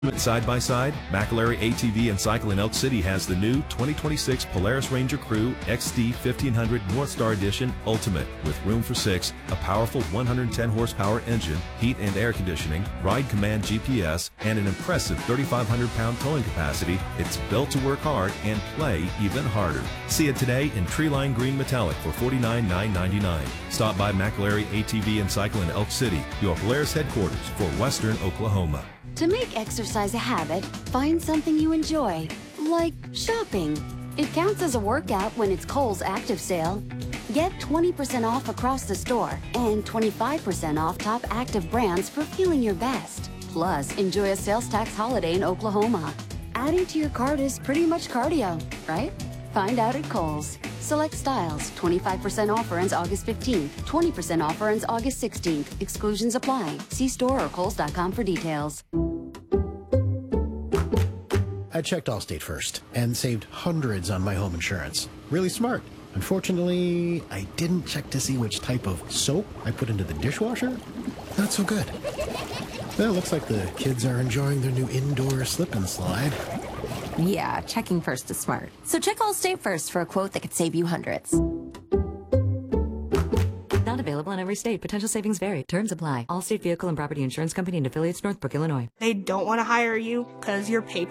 Side-by-side, McAlary ATV and Cycle in Elk City has the new 2026 Polaris Ranger Crew XD 1500 Northstar Edition Ultimate with room for 6, a powerful 110 horsepower engine, heat and air conditioning, ride command GPS, and an impressive 3,500-pound towing capacity. It's built to work hard and play even harder. See it today in Treeline Green Metallic for $49,999. Stop by McAlary ATV and Cycle in Elk City, your Polaris headquarters for Western Oklahoma. To make exercise a habit, find something you enjoy, like shopping. It counts as a workout when it's Kohl's Active Sale. Get 20% off across the store and 25% off top active brands for feeling your best. Plus, enjoy a sales tax holiday in Oklahoma. Adding to your cart is pretty much cardio, right? Find out at Kohl's. Select styles. 25% offer ends August 15th. 20% offer ends August 16th. Exclusions apply. See store or Kohls.com for details. I checked Allstate first and saved hundreds on my home insurance. Really smart. Unfortunately, I didn't check to see which type of soap I put into the dishwasher. Not so good. Well, it looks like the kids are enjoying their new indoor slip and slide. Yeah, checking first is smart. So check Allstate first for a quote that could save you hundreds. Not available in every state. Potential savings vary. Terms apply. Allstate Vehicle and Property Insurance Company and affiliates, Northbrook, Illinois. They don't want to hire you because your paper